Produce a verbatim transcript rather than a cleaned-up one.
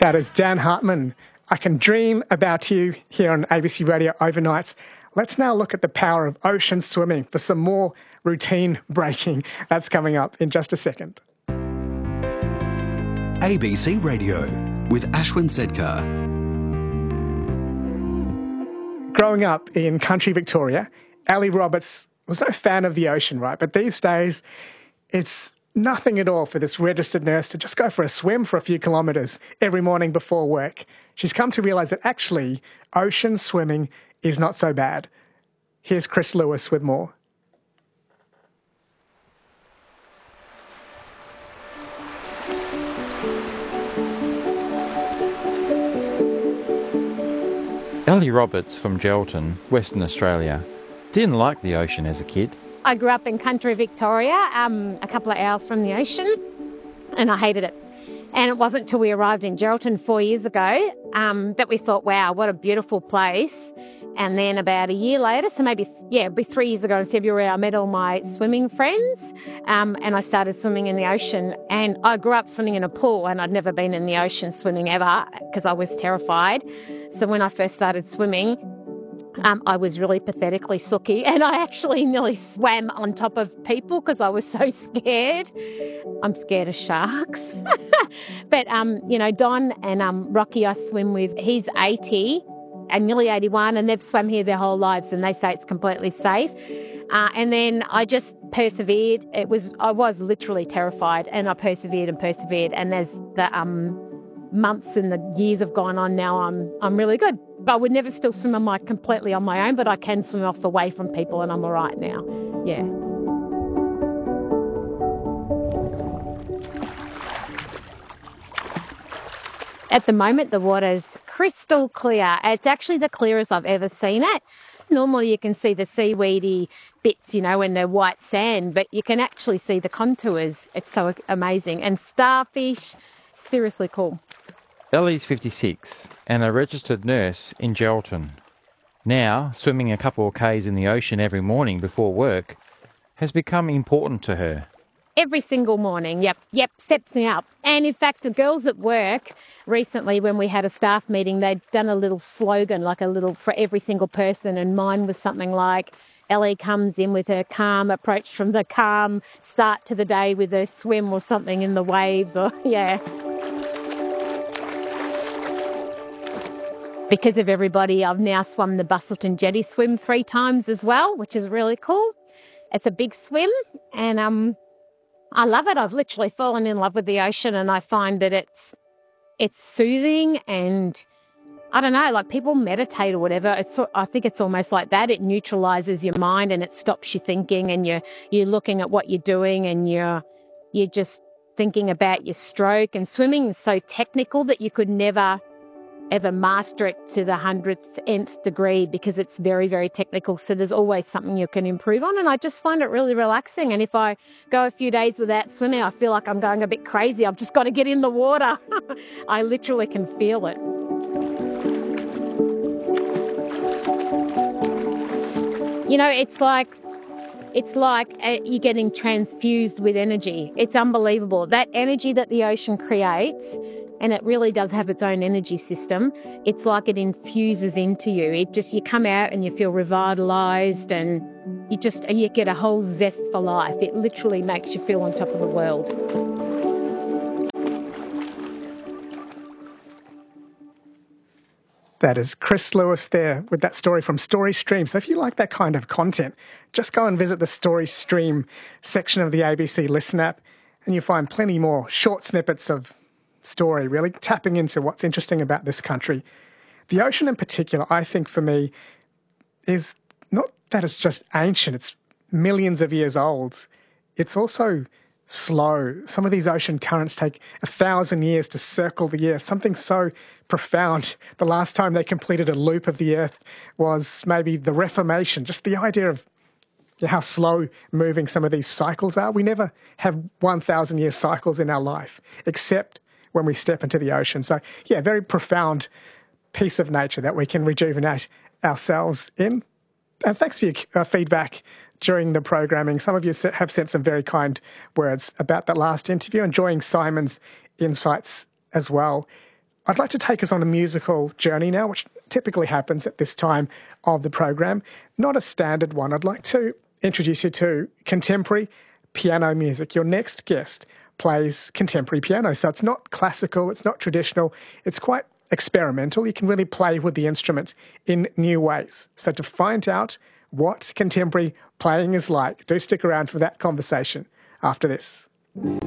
That is Dan Hartman. I Can Dream About You here on A B C Radio Overnights. Let's now look at the power of ocean swimming for some more routine breaking. That's coming up in just a second. A B C Radio with Ashwin Sedkar. Growing up in country Victoria, Ali Roberts was no fan of the ocean, right? But these days, it's nothing at all for this registered nurse to just go for a swim for a few kilometres every morning before work. She's come to realise that actually ocean swimming is not so bad. Here's Chris Lewis with more. Ali Roberts from Geraldton, Western Australia, didn't like the ocean as a kid. I grew up in country Victoria, um, a couple of hours from the ocean, and I hated it. And it wasn't till we arrived in Geraldton four years ago um, that we thought, wow, what a beautiful place. And then about a year later, so maybe, yeah, it'd be three years ago in February, I met all my swimming friends um, and I started swimming in the ocean. And I grew up swimming in a pool and I'd never been in the ocean swimming ever because I was terrified. So when I first started swimming, Um, I was really pathetically sooky and I actually nearly swam on top of people because I was so scared. I'm scared of sharks. But, um, you know, Don and um, Rocky I swim with, he's eighty and nearly eighty-one and they've swum here their whole lives and they say it's completely safe. Uh, and then I just persevered. It was, I was literally terrified and I persevered and persevered. And as the um, months and the years have gone on now, I'm I'm really good. I would never still swim on my, completely on my own, but I can swim off away from people and I'm all right now. Yeah. At the moment, the water's crystal clear. It's actually the clearest I've ever seen it. Normally you can see the seaweedy bits, you know, and the white sand, but you can actually see the contours. It's so amazing. And starfish, seriously cool. Ellie's fifty-six and a registered nurse in Geraldton. Now, swimming a couple of k's in the ocean every morning before work has become important to her. Every single morning, yep, yep, sets me up. And in fact, the girls at work, recently when we had a staff meeting, they'd done a little slogan, like a little for every single person, and mine was something like, Ellie comes in with her calm approach from the calm start to the day with her swim or something in the waves, or, yeah. Because of everybody, I've now swum the Busselton Jetty swim three times as well, which is really cool. It's a big swim and um, I love it. I've literally fallen in love with the ocean and I find that it's it's soothing and I don't know, like people meditate or whatever. It's I think it's almost like that. It neutralises your mind and it stops you thinking and you're, you're looking at what you're doing and you're, you're just thinking about your stroke. And swimming is so technical that you could never ever master it to the hundredth, nth degree because it's very, very technical. So there's always something you can improve on. And I just find it really relaxing. And if I go a few days without swimming, I feel like I'm going a bit crazy. I've just got to get in the water. I literally can feel it. You know, it's like, it's like uh, you're getting transfused with energy. It's unbelievable. That energy that the ocean creates, and it really does have its own energy system. It's like it infuses into you. It just, you come out and you feel revitalised and you just, you get a whole zest for life. It literally makes you feel on top of the world. That is Chris Lewis there with that story from Story Stream. So if you like that kind of content, just go and visit the Story Stream section of the A B C Listen app and you'll find plenty more short snippets of story, really tapping into what's interesting about this country. The ocean in particular, I think for me, is not that it's just ancient, it's millions of years old. It's also slow. Some of these ocean currents take a thousand years to circle the Earth, something so profound. The last time they completed a loop of the Earth was maybe the Reformation, just the idea of how slow moving some of these cycles are. We never have one thousand year cycles in our life, except when we step into the ocean. So, yeah, very profound piece of nature that we can rejuvenate ourselves in. And thanks for your uh, feedback during the programming. Some of you have sent some very kind words about that last interview, enjoying Simon's insights as well. I'd like to take us on a musical journey now, which typically happens at this time of the program. Not a standard one. I'd like to introduce you to contemporary piano music. Your next guest plays contemporary piano. So it's not classical, it's not traditional, it's quite experimental. You can really play with the instruments in new ways. So to find out what contemporary playing is like, do stick around for that conversation after this.